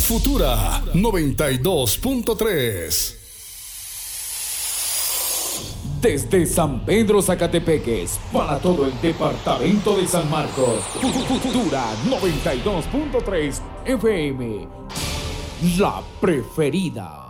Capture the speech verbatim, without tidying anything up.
Futura noventa y dos punto tres. Desde San Pedro Zacatepeques, para todo el departamento de San Marcos, Futura noventa y dos punto tres F M, la preferida.